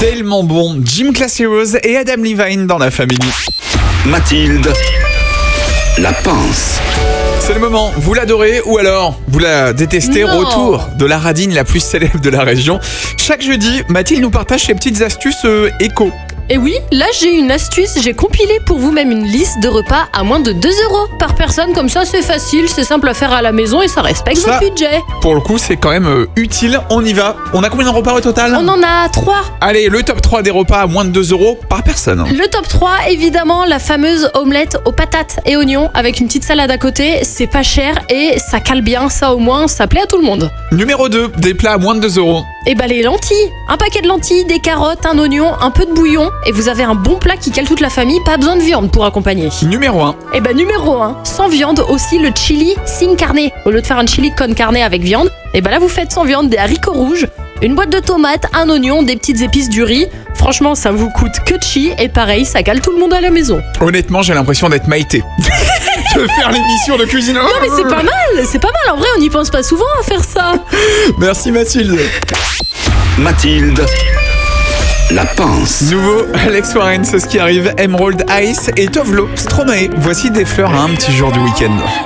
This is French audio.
Tellement bon, Gym Classy Rose et Adam Levine dans la famille. Mathilde, la pince. C'est le moment, vous l'adorez ou alors vous la détestez. Non. Retour de la radine la plus célèbre de la région. Chaque jeudi, Mathilde nous partage ses petites astuces éco. Et oui, là j'ai une astuce, j'ai compilé pour vous-même une liste de repas à moins de 2 € par personne, comme ça c'est facile, c'est simple à faire à la maison et ça respecte Ça- votre budget. Pour le coup, c'est quand même utile, on y va. On a combien de repas au total? On en a 3. Allez, le top 3 des repas à moins de 2 € par personne. Le top 3, évidemment, la fameuse omelette aux patates et oignons avec une petite salade à côté, c'est pas cher et ça cale bien, ça au moins, ça plaît à tout le monde. Numéro 2, des plats à moins de 2 €. Et bah les lentilles, un paquet de lentilles, des carottes, un oignon, un peu de bouillon et vous avez un bon plat qui cale toute la famille, pas besoin de viande pour accompagner. Numéro 1, Et bah numéro 1, sans viande aussi le chili sin carne. Au lieu de faire un chili con carne avec viande, et bah là vous faites sans viande des haricots rouges, une boîte de tomates, un oignon, des petites épices, du riz. Franchement ça vous coûte que de chi et pareil ça cale tout le monde à la maison. honnêtement, j'ai l'impression d'être Maïté. De faire l'émission de cuisine. Non mais c'est pas mal en vrai on n'y pense pas souvent à faire ça. Merci Mathilde. Mathilde, la pince. Nouveau Alex Warren, c'est ce qui arrive. Emerald Ice et Tovlo Stromae. Voici des fleurs à un petit jour du week-end.